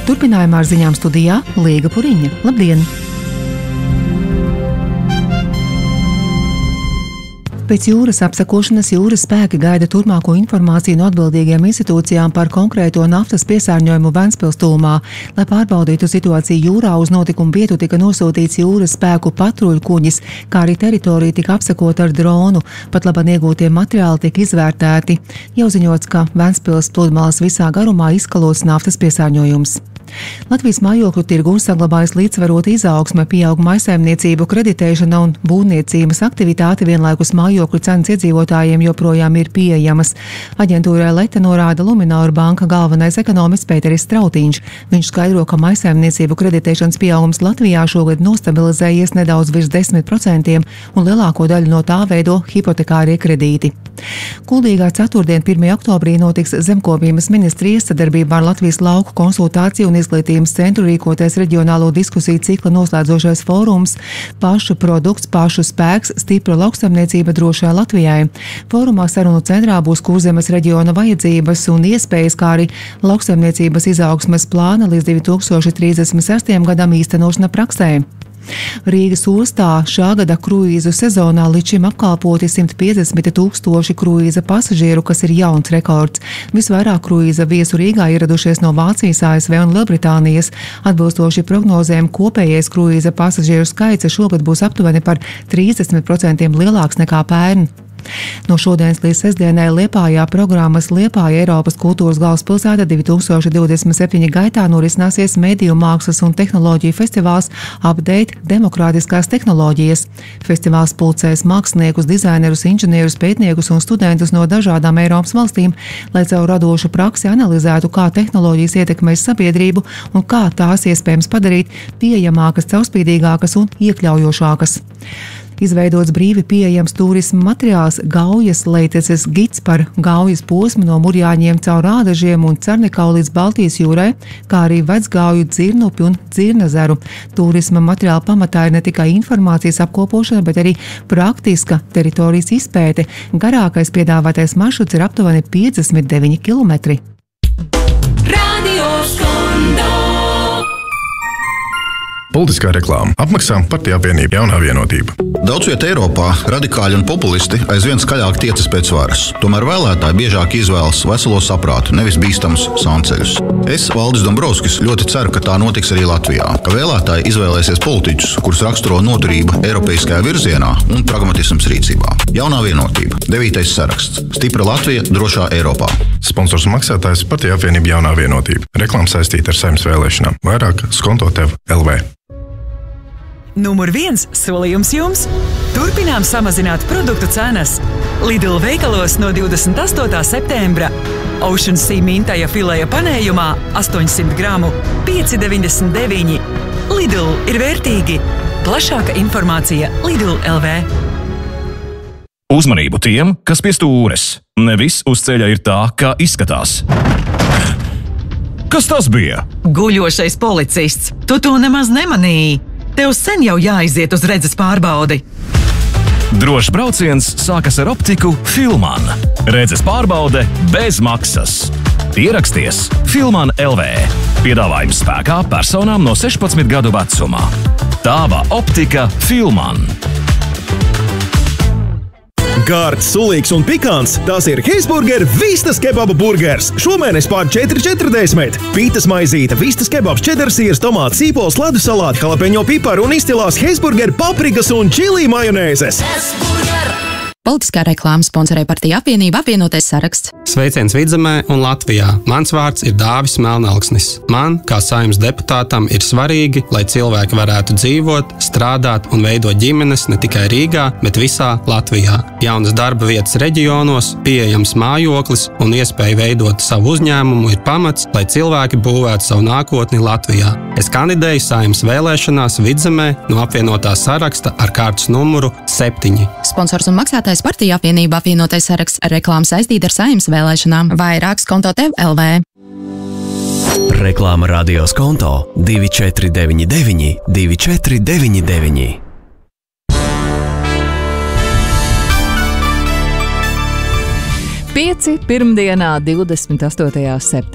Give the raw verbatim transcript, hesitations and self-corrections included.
Turpinājumā ar ziņām studijā Līga Puriņa. Labdien! Pēc jūras apsekošanas jūras spēki gaida turpmāko informāciju no atbildīgajām institūcijām par konkrēto naftas piesārņojumu Ventspils tūmā. Lai pārbaudītu situāciju jūrā, uz notikumu vietu tika nosūtīts jūras spēku patruļu kuģis, kā arī teritorija tika apsekota ar dronu. Pat labāk iegūtie materiāli tika izvērtēti. Jau ziņots, ka Ventspils pludmales visā garumā izkalots naftas piesārņojums. Latvijas mājokļu tirgū saglabājas līdzsvarota izaugsme, pieaug mājsaimniecību kreditēšana un būvniecības aktivitāte, vienlaikus mājokļu cenas iedzīvotājiem joprojām ir pieejamas. Aģentūrai Leta norāda Luminor banka galvenais ekonomists Pēteris Strautiņš. Viņš skaidro, ka mājsaimniecību kreditēšanas pieaugums Latvijā šogad nostabilizējies nedaudz virs desmit procentiem un lielāko daļu no tā veido hipotekārie kredīti. Kuldīgā ceturtdien, pirmajā oktobrī, notiks Zemkopības ministrijas sadarbībā ar Latvijas lauku konsultāciju un izglītības centru rīkotais reģionālo diskusiju cikla noslēdzošais fórums Pašu produkts, pašu spēks, stipra lauksaimniecība drošai Latvijai. Fórumā sarunu centrā būs Kurzemes reģiona vajadzības un iespējas, kā arī lauksaimniecības izaugsmes plāna līdz divi tūkstoši trīsdesmit sestajam gadam īstenošana praksē. Rīgas ostā šā gada kruīzu sezonā līdz šim apkalpoti simt piecdesmit tūkstoši kruīza pasažieru, kas ir jauns rekords. Visvairāk kruīza viesu Rīgā ieradušies no Vācijas, A S V un Lielbritānijas. Atbilstoši prognozēm, kopējais kruīza pasažieru skaits šogad būs aptuveni par trīsdesmit procentiem lielāks nekā pērn. No šodienas līdz sestdienai Liepājā programmas Liepāja Eiropas kultūras galvaspilsēta divi tūkstoši divdesmit septiņi gaitā norisināsies mediju mākslas un tehnoloģiju festivāls Update demokrātiskās tehnoloģijas. Festivāls pulcēs māksliniekus, dizainerus, inženierus, pētniekus un studentus no dažādām Eiropas valstīm, lai caur radošu praksi analizētu, kā tehnoloģijas ietekmēs sabiedrību un kā tās iespējams padarīt pieejamākas, caurspīdīgākas un iekļaujošākas. Izveidots brīvi pieejams turisma materiāls Gaujas leiteces gids par Gaujas posmu no Murjāņiem caur Ādažiem un Carnikau līdz Baltijas jūrai, kā arī Vecgauju, Dzirnupi un Dzirnazaru. Turisma materiāla pamatā ir ne tikai informācijas apkopošana, bet arī praktiska teritorijas izpēte. Garākais piedāvātais maršruts ir aptuveni piecdesmit deviņi kilometri. Politiskā reklāma apmaksā Partiju apvienība Jaunā vienotība. Daudz vietā Eiropā radikāļi un populisti aizvien skaļāk tiecas pēc varas. Tomēr vēlētāji biežāk izvēlas veselo saprātu, nevis bīstamus sānceļus. Es, Valdis Dombrovskis, ļoti ceru, ka tā notiks arī Latvijā, ka vēlētāji izvēlēsies politiķus, kurus raksturo noturība eiropeiskajā virzienā un pragmatisms rīcībā. Jaunā vienotība. Devītais saraksts. Stipra Latvija drošā Eiropā. Sponsors un maksātājs Partiju apvienība Jaunā vienotība. Reklāma saistīta ar Saeimas vēlēšanām. Vairāk skonto tev L V. Numur viens solījums jums. Turpinām samazināt produktu cenas. Lidl veikalos no divdesmit astotā septembra. Ocean Sea mintaja fileja panējumā astoņsimt gramu pieci deviņdesmit deviņi. Lidl ir vērtīgi. Plašāka informācija Lidl L V. Uzmanību tiem, kas pie stūres. Ne viss uz ceļa ir tā, kā izskatās. Kas tas bija? Guļošais policists. Tu to nemaz nemanīji. Tev sen jau jāiziet uz redzes pārbaudi. Drošs brauciens sākas ar optiku Filman. Redzes pārbaude bez maksas. Ieraksties Filman L V. Piedāvājums spēkā personām no sešpadsmit gadu vecumā. Tāva optika Filman. Gārds, sulīgs un pikants, tās ir Heisburger Vistas kebaba burgers. Šomēnes pār četri četrdesmit. Pītas maizīte, vistas kebabs, čedersīrs, tomāts, sīpols, ledus salāti, jalapeņo piparu un izcilās Heisburger paprikas un čilī majonēzes. Politiskā reklāma sponsorē Partiju apvienība apvienotais saraksts. Sveiciens Vidzemē un Latvijā. Mans vārds ir Dāvis Melnalksnis. Man, kā Saeimas deputātam, ir svarīgi, lai cilvēki varētu dzīvot, strādāt un veidot ģimenes ne tikai Rīgā, bet visā Latvijā. Jaunas darba vietas reģionos, pieejams mājoklis un iespēja veidot savu uzņēmumu ir pamats, lai cilvēki būvētu savu nākotni Latvijā. Es kandidēju Saeimas vēlēšanās Vidzemē no apvienotā saraksta ar kārtas numuru septiņi. Sponsors un maksātājs Partiju apvienība apvienotais saraksts. Reklāma saistīta ar Saeimas vēlēšanām. Vairāk skonto tev L V. Reklāma radio skonto divi četri deviņi deviņi divi četri deviņi deviņi. Pieci pirmdienā, divdesmit astotajā septembrī.